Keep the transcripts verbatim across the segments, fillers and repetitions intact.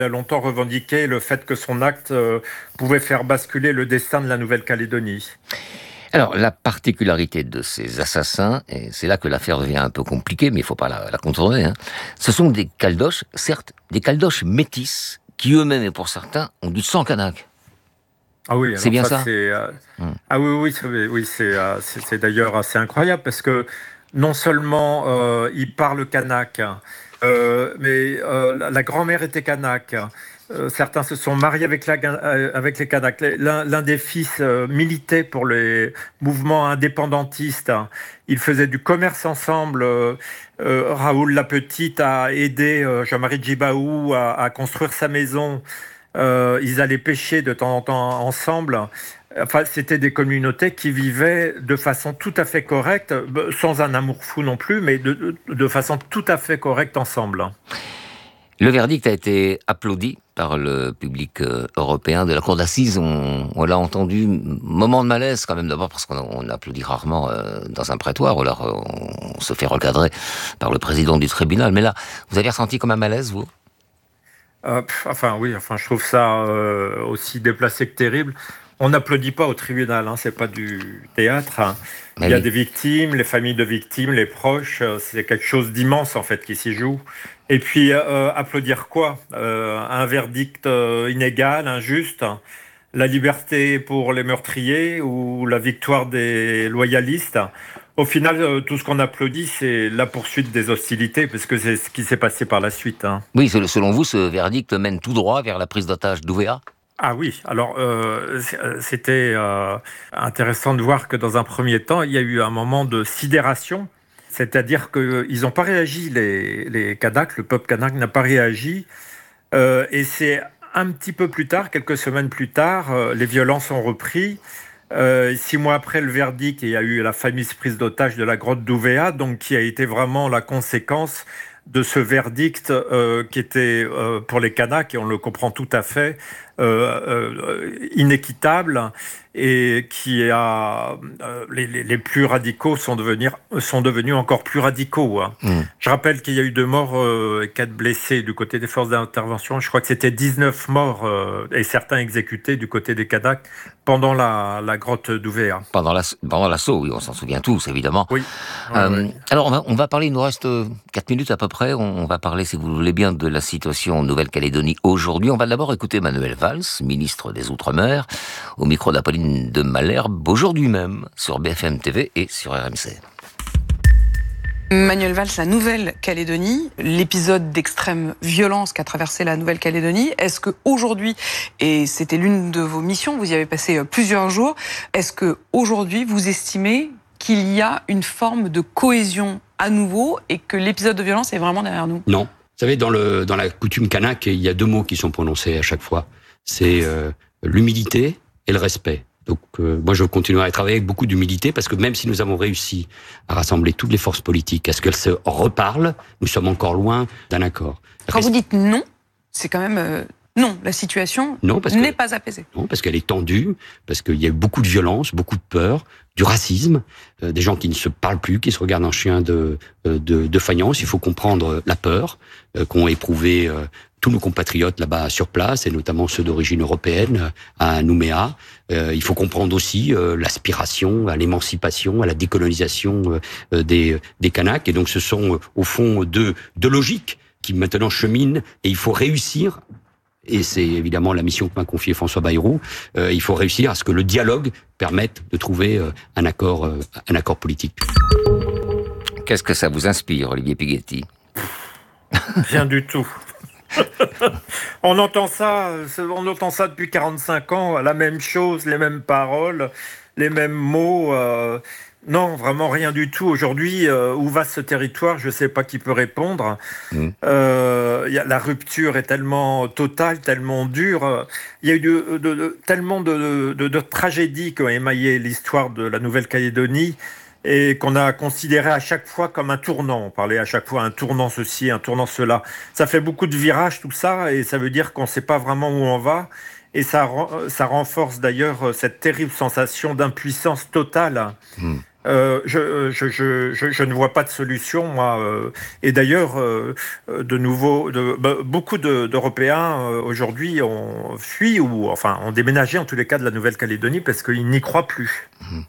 a longtemps revendiqué le fait que son acte euh, pouvait faire basculer le destin de la Nouvelle-Calédonie. Alors, la particularité de ces assassins, et c'est là que l'affaire devient un peu compliquée, mais il ne faut pas la, la contourner, hein, ce sont des caldoches, certes, des caldoches métis, qui eux-mêmes, et pour certains, ont du sang kanak. Ah oui, c'est bien ça, ça c'est, euh... hum. Ah oui, oui, c'est, oui, c'est, euh, c'est, c'est d'ailleurs assez incroyable, parce que non seulement euh, il parle kanak, euh, mais euh, la, la grand-mère était kanak. Euh, certains se sont mariés avec, la, euh, avec les Kanaks. L'un, l'un des fils euh, militait pour les mouvements indépendantistes. Ils faisaient du commerce ensemble. Euh, euh, Raoul la Petite a aidé euh, Jean-Marie Djibaou à, à construire sa maison. Euh, ils allaient pêcher de temps en temps ensemble. Enfin, c'était des communautés qui vivaient de façon tout à fait correcte, sans un amour fou non plus, mais de, de, de façon tout à fait correcte ensemble. Le verdict a été applaudi par le public européen de la cour d'assises. On, on l'a entendu, moment de malaise quand même, d'abord parce qu'on on applaudit rarement euh, dans un prétoire, ou alors on, on se fait recadrer par le président du tribunal. Mais là, vous avez ressenti comme un malaise, vous ? euh, pff, Enfin oui, enfin je trouve ça euh, aussi déplacé que terrible. On n'applaudit pas au tribunal, hein, c'est pas du théâtre. Hein. Il y a oui. des victimes, les familles de victimes, les proches, c'est quelque chose d'immense en fait qui s'y joue. Et puis euh, applaudir quoi euh, Un verdict euh, inégal, injuste, la liberté pour les meurtriers ou la victoire des loyalistes. Au final, euh, tout ce qu'on applaudit, c'est la poursuite des hostilités, parce que c'est ce qui s'est passé par la suite. Hein. Oui, selon vous, ce verdict mène tout droit vers la prise d'otage d'Ouvéa ? Ah oui, alors euh, c'était euh, intéressant de voir que dans un premier temps, il y a eu un moment de sidération, c'est-à-dire qu'ils n'ont pas réagi, les, les Kanaks, le peuple kanak n'a pas réagi, euh, et c'est un petit peu plus tard, quelques semaines plus tard, euh, les violences ont repris. Euh, six mois après le verdict, il y a eu la fameuse prise d'otage de la grotte d'Ouvéa, donc qui a été vraiment la conséquence de ce verdict euh, qui était euh, pour les Kanaks, et on le comprend tout à fait, euh, euh, inéquitable, et qui a euh, les, les, les plus radicaux sont devenus, sont devenus encore plus radicaux. Hein. Mmh. Je rappelle qu'il y a eu deux morts euh, et quatre blessés du côté des forces d'intervention. Je crois que c'était dix-neuf morts euh, et certains exécutés du côté des Kanaks pendant la, la grotte d'Ouvéa. Pendant, la, pendant l'assaut, oui, on s'en souvient tous, évidemment. Oui. Ouais, euh, ouais. Alors, on va, on va parler, il nous reste quatre minutes à peu près, on, on va parler, si vous voulez bien, de la situation en Nouvelle-Calédonie aujourd'hui. On va d'abord écouter Manuel Valls, ministre des Outre-mer, au micro d'Apolline de Malherbe, aujourd'hui même, sur B F M T V et sur R M C. Manuel Valls, la Nouvelle-Calédonie, l'épisode d'extrême violence qu'a traversé la Nouvelle-Calédonie, est-ce qu'aujourd'hui, et c'était l'une de vos missions, vous y avez passé plusieurs jours, est-ce qu'aujourd'hui vous estimez qu'il y a une forme de cohésion à nouveau et que l'épisode de violence est vraiment derrière nous ? Non. Vous savez, dans, le, dans la coutume kanak, il y a deux mots qui sont prononcés à chaque fois. C'est euh, l'humilité et le respect. Donc euh, moi je continuerai à travailler avec beaucoup d'humilité parce que même si nous avons réussi à rassembler toutes les forces politiques, à ce qu'elles se reparlent, nous sommes encore loin d'un accord. Quand Rest... vous dites non, c'est quand même euh, non, la situation non, parce n'est que, pas apaisée. Non, parce qu'elle est tendue, parce qu'il y a eu beaucoup de violence, beaucoup de peur, du racisme, euh, des gens qui ne se parlent plus, qui se regardent en chien de, de, de faïence. Il faut comprendre la peur euh, qu'ont éprouvé euh, tous nos compatriotes là-bas sur place, et notamment ceux d'origine européenne à Nouméa. Euh, il faut comprendre aussi euh, l'aspiration à l'émancipation, à la décolonisation euh, des, des Kanaks. Et donc ce sont euh, au fond deux, deux logiques qui maintenant cheminent, et il faut réussir, et c'est évidemment la mission que m'a confiée François Bayrou, euh, il faut réussir à ce que le dialogue permette de trouver euh, un accord, euh, un accord politique. Qu'est-ce que ça vous inspire, Olivier Pighetti ? Rien du tout. on entend ça, on entend ça depuis quarante-cinq ans, la même chose, les mêmes paroles, les mêmes mots. Euh, non, vraiment rien du tout. Aujourd'hui, euh, où va ce territoire ? Je ne sais pas qui peut répondre. Mmh. Euh, y a, la rupture est tellement totale, tellement dure. Il y a eu de, de, de, tellement de, de, de tragédies qui ont émaillé l'histoire de la Nouvelle-Calédonie, et qu'on a considéré à chaque fois comme un tournant. On parlait à chaque fois un tournant ceci, un tournant cela. Ça fait beaucoup de virages tout ça, et ça veut dire qu'on ne sait pas vraiment où on va, et ça, ça renforce d'ailleurs cette terrible sensation d'impuissance totale. Mmh. Euh, je, je, je, je, je ne vois pas de solution, moi. Euh, et d'ailleurs, euh, de nouveau, de, bah, beaucoup de, d'Européens euh, aujourd'hui ont fui ou enfin ont déménagé en tous les cas de la Nouvelle-Calédonie parce qu'ils n'y croient plus.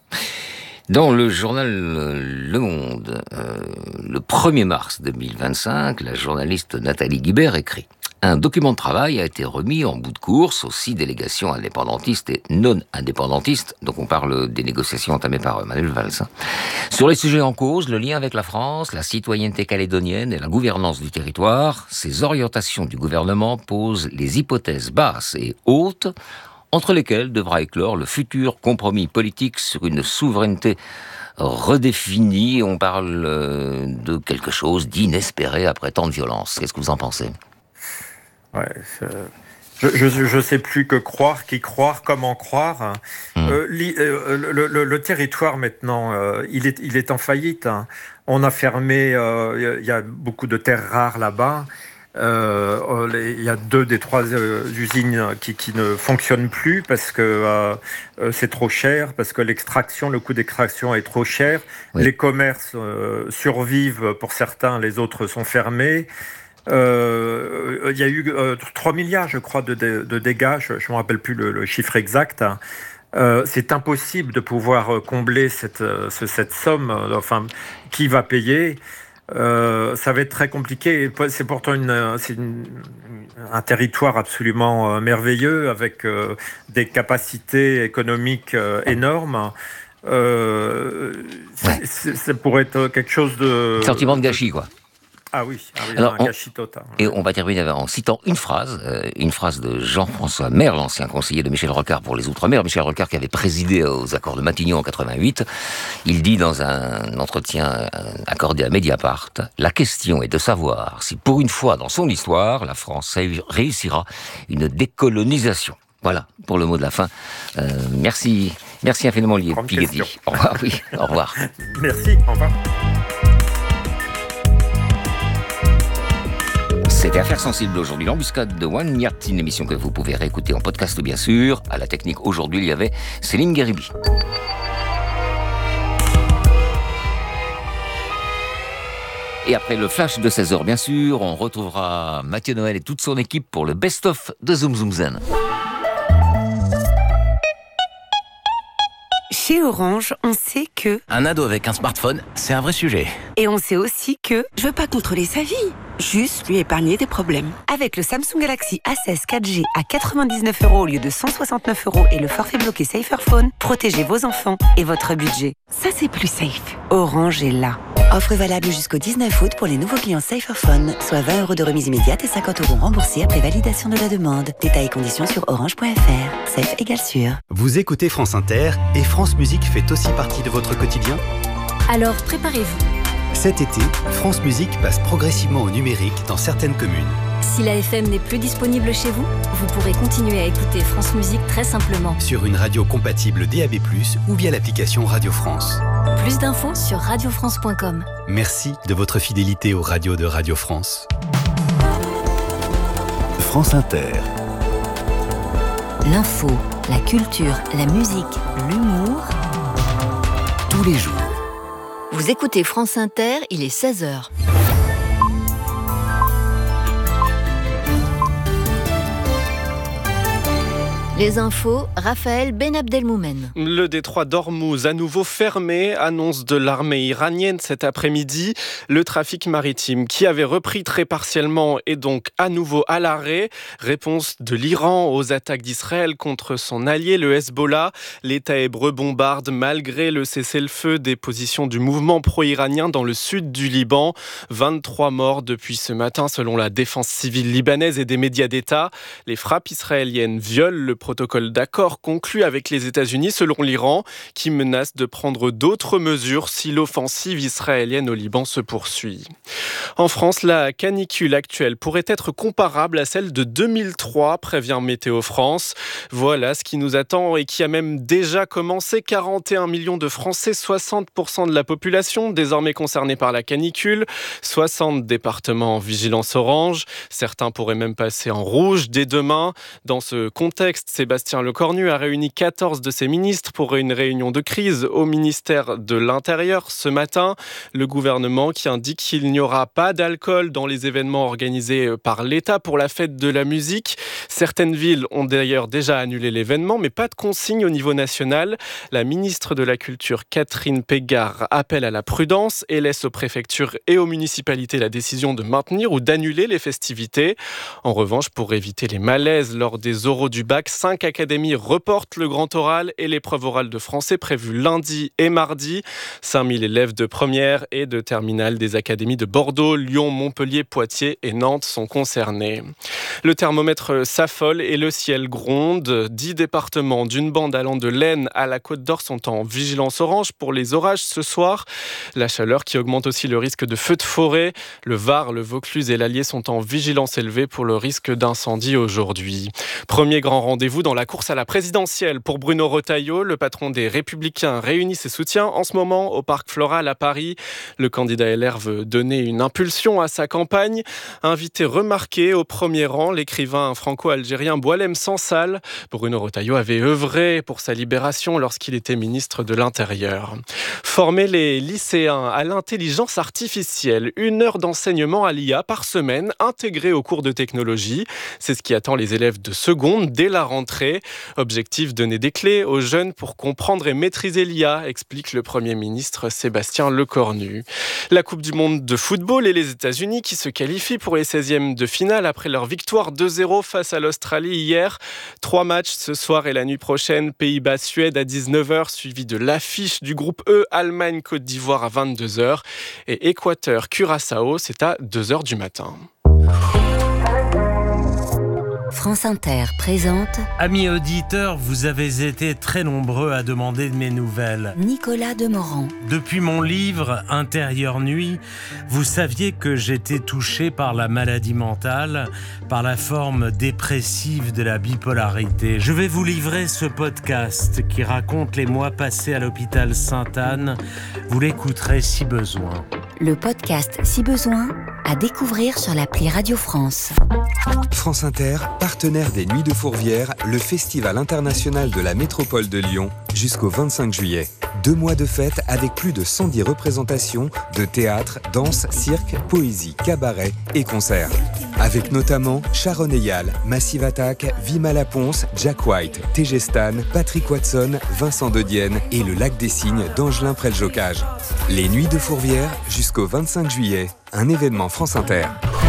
Dans le journal Le Monde, euh, le premier mars deux mille vingt-cinq, la journaliste Nathalie Guibert écrit: un document de travail a été remis en bout de course aux six délégations indépendantistes et non indépendantistes, donc on parle des négociations entamées par Manuel Valls, hein, sur les sujets en cause, le lien avec la France, la citoyenneté calédonienne et la gouvernance du territoire. Ces orientations du gouvernement posent les hypothèses basses et hautes entre lesquelles devra éclore le futur compromis politique sur une souveraineté redéfinie. On parle de quelque chose d'inespéré après tant de violence. Qu'est-ce que vous en pensez ? Ouais, je, je je sais plus que croire, qui croire, comment croire. Mmh. Euh, li, euh, le, le, le territoire maintenant, euh, il est il est en faillite. Hein. On a fermé. Euh, il y a beaucoup de terres rares là-bas. Euh, les, il y a deux des trois euh, usines qui qui ne fonctionnent plus parce que euh, c'est trop cher, parce que l'extraction, le coût d'extraction est trop cher. Oui. Les commerces euh, survivent pour certains, les autres sont fermés. Euh, il y a eu euh, trois milliards, je crois, de, de, de dégâts. Je ne me rappelle plus le, le chiffre exact. Euh, c'est impossible de pouvoir combler cette, ce, cette somme. Enfin, qui va payer ? euh, Ça va être très compliqué. C'est pourtant une, c'est une, un territoire absolument merveilleux avec euh, des capacités économiques euh, énormes. Euh, ouais. Ça pourrait être quelque chose de... Sentiment de gâchis, quoi. Ah oui, ah oui alors, un gâchis total. Et on va terminer en citant une phrase, euh, une phrase de Jean-François Merle, l'ancien conseiller de Michel Rocard pour les Outre-mer. Michel Rocard qui avait présidé aux accords de Matignon en quatre-vingt-huit. Il dit dans un entretien accordé à Mediapart: la question est de savoir si pour une fois dans son histoire, la France réussira une décolonisation. Voilà, pour le mot de la fin. Euh, merci, merci infiniment, Lié Pighetti. Au revoir, oui, au revoir. Merci, au revoir. C'était Affaires sensibles aujourd'hui, l'embuscade de One Yacht, une émission que vous pouvez réécouter en podcast bien sûr. À la technique aujourd'hui, il y avait Céline Guéribi. Et après le flash de seize heures bien sûr, on retrouvera Mathieu Noël et toute son équipe pour le best-of de Zoom Zoom Zen. Chez Orange, on sait que... un ado avec un smartphone, c'est un vrai sujet. Et on sait aussi que... je veux pas contrôler sa vie, juste lui épargner des problèmes. Avec le Samsung Galaxy A seize quatre G à quatre-vingt-dix-neuf euros au lieu de cent soixante-neuf euros et le forfait bloqué Saferphone, protégez vos enfants et votre budget. Ça, c'est plus safe. Orange est là. Offre valable jusqu'au dix-neuf août pour les nouveaux clients Saferphone, soit vingt euros de remise immédiate et cinquante euros remboursés après validation de la demande. Détails et conditions sur orange point f r. Safe égale sûr. Vous écoutez France Inter et France Musique fait aussi partie de votre quotidien ? Alors préparez-vous. Cet été, France Musique passe progressivement au numérique dans certaines communes. Si la F M n'est plus disponible chez vous, vous pourrez continuer à écouter France Musique très simplement. Sur une radio compatible D A B plus, ou via l'application Radio France. Plus d'infos sur radio france point com. Merci de votre fidélité aux radios de Radio France. France Inter. L'info, la culture, la musique, l'humour. Tous les jours. Vous écoutez France Inter, il est seize heures. Les infos, Raphaël Benabdelmoumen. Le détroit d'Ormuz à nouveau fermé, annonce de l'armée iranienne cet après-midi. Le trafic maritime qui avait repris très partiellement est donc à nouveau à l'arrêt. Réponse de l'Iran aux attaques d'Israël contre son allié, le Hezbollah. L'État hébreu bombarde malgré le cessez-le-feu des positions du mouvement pro-iranien dans le sud du Liban. vingt-trois morts depuis ce matin selon la défense civile libanaise et des médias d'État. Les frappes israéliennes violent le protocole d'accord conclu avec les États-Unis selon l'Iran, qui menace de prendre d'autres mesures si l'offensive israélienne au Liban se poursuit. En France, la canicule actuelle pourrait être comparable à celle de deux mille trois, prévient Météo France. Voilà ce qui nous attend et qui a même déjà commencé. quarante et un millions de Français, soixante pour cent de la population désormais concernée par la canicule. soixante départements en vigilance orange. Certains pourraient même passer en rouge dès demain. Dans ce contexte, Sébastien Lecornu a réuni quatorze de ses ministres pour une réunion de crise au ministère de l'Intérieur ce matin. Le gouvernement qui indique qu'il n'y aura pas d'alcool dans les événements organisés par l'État pour la fête de la musique. Certaines villes ont d'ailleurs déjà annulé l'événement, mais pas de consigne au niveau national. La ministre de la Culture, Catherine Pégard, appelle à la prudence et laisse aux préfectures et aux municipalités la décision de maintenir ou d'annuler les festivités. En revanche, pour éviter les malaises lors des oraux du bac, cinq académies reportent le grand oral et l'épreuve orale de français prévue lundi et mardi. cinq mille élèves de première et de terminale des académies de Bordeaux, Lyon, Montpellier, Poitiers et Nantes sont concernés. Le thermomètre s'affole et le ciel gronde. Dix départements d'une bande allant de l'Aisne à la Côte d'Or sont en vigilance orange pour les orages ce soir. La chaleur qui augmente aussi le risque de feux de forêt. Le Var, le Vaucluse et l'Allier sont en vigilance élevée pour le risque d'incendie aujourd'hui. Premier grand rendez-vous dans la course à la présidentielle pour Bruno Retailleau. Le patron des Républicains réunit ses soutiens en ce moment au Parc Floral à Paris. Le candidat L R veut donner une impulsion à sa campagne. Invité remarqué au premier rang, l'écrivain franco-algérien Boualem Sansal. Bruno Retailleau avait œuvré pour sa libération lorsqu'il était ministre de l'Intérieur. Former les lycéens à l'intelligence artificielle, une heure d'enseignement à l'I A par semaine intégrée au cours de technologie. C'est ce qui attend les élèves de seconde dès la rentrée. Objectif, donner des clés aux jeunes pour comprendre et maîtriser l'I A, explique le Premier ministre Sébastien Lecornu. La Coupe du monde de football et les États-Unis qui se qualifient pour les seizièmes de finale après leur victoire deux zéro face à l'Australie hier. Trois matchs ce soir et la nuit prochaine. Pays-Bas-Suède à dix-neuf heures, suivi de l'affiche du groupe E, Allemagne-Côte d'Ivoire à vingt-deux heures. Et Équateur-Curaçao, c'est à deux heures du matin. France Inter présente... Amis auditeurs, vous avez été très nombreux à demander de mes nouvelles. Nicolas Demorand. Depuis mon livre « Intérieure nuit », vous saviez que j'étais touché par la maladie mentale, par la forme dépressive de la bipolarité. Je vais vous livrer ce podcast qui raconte les mois passés à l'hôpital Sainte-Anne. Vous l'écouterez si besoin. Le podcast Si besoin, à découvrir sur l'appli Radio France. France Inter, partenaire des Nuits de Fourvière, le festival international de la métropole de Lyon, jusqu'au vingt-cinq juillet. Deux mois de fête avec plus de cent dix représentations de théâtre, danse, cirque, poésie, cabaret et concerts. Avec notamment Sharon Eyal, Massive Attack, Vima Laponce, Jack White, T G Stan, Patrick Watson, Vincent De Dienne et le Lac des Cygnes d'Angelin Près-le-Jocage. Les Nuits de Fourvière jusqu'au vingt-cinq juillet, un événement France Inter.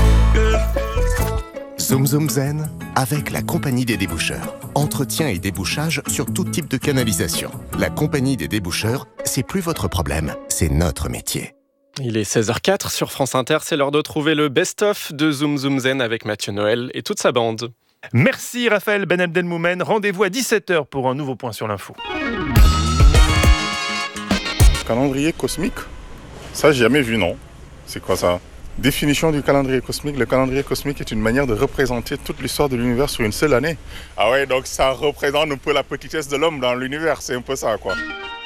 Zoom Zoom Zen avec la Compagnie des Déboucheurs. Entretien et débouchage sur tout type de canalisation. La Compagnie des Déboucheurs, c'est plus votre problème, c'est notre métier. Il est seize heures quatre sur France Inter, c'est l'heure de trouver le best-of de Zoom Zoom Zen avec Mathieu Noël et toute sa bande. Merci Raphaël Ben Abdelmoumen, rendez-vous à dix-sept heures pour un nouveau point sur l'info. Calendrier cosmique ? Ça, j'ai jamais vu, non. C'est quoi ça ? Définition du calendrier cosmique. Le calendrier cosmique est une manière de représenter toute l'histoire de l'univers sur une seule année. Ah ouais, donc ça représente un peu la petitesse de l'homme dans l'univers, c'est un peu ça, quoi.